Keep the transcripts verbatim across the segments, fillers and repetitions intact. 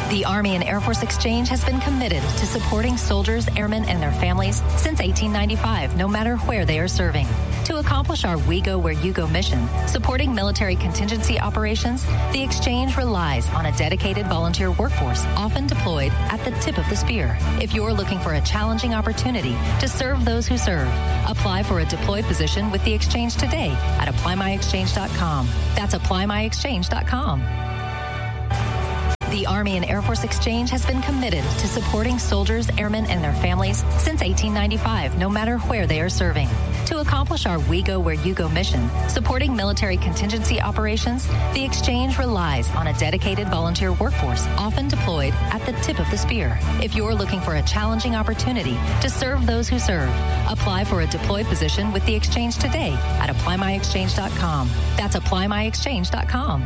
The Army and Air Force Exchange has been committed to supporting soldiers, airmen, and their families since eighteen ninety-five, no matter where they are serving. To accomplish our We Go Where You Go mission, supporting military contingency operations, the Exchange relies on a dedicated volunteer workforce, often deployed at the tip of the spear. If you're looking for a challenging opportunity to serve those who serve, apply for a deployed position with the Exchange today at apply my exchange dot com. That's apply my exchange dot com. The Army and Air Force Exchange has been committed to supporting soldiers, airmen, and their families since eighteen ninety-five, no matter where they are serving. To accomplish our We Go Where You Go mission, supporting military contingency operations, the Exchange relies on a dedicated volunteer workforce, often deployed at the tip of the spear. If you're looking for a challenging opportunity to serve those who serve, apply for a deployed position with the Exchange today at apply my exchange dot com. That's apply my exchange dot com.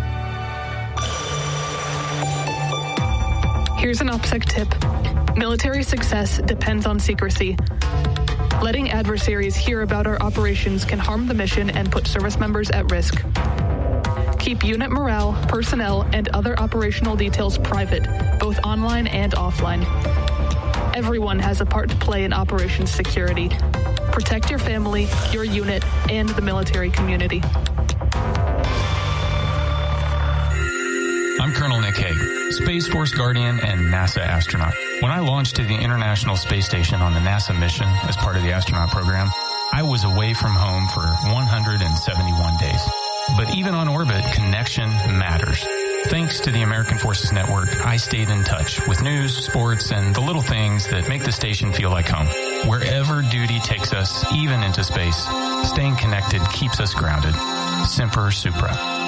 Here's an OPSEC tip. Military success depends on secrecy. Letting adversaries hear about our operations can harm the mission and put service members at risk. Keep unit morale, personnel, and other operational details private, both online and offline. Everyone has a part to play in operations security. Protect your family, your unit, and the military community. I'm Colonel Nick Hague, Space Force Guardian and NASA astronaut. When I launched to the International Space Station on the NASA mission as part of the astronaut program, I was away from home for one hundred seventy-one days. But even on orbit, connection matters. Thanks to the American Forces Network, I stayed in touch with news, sports, and the little things that make the station feel like home. Wherever duty takes us, even into space, staying connected keeps us grounded. Semper Supra.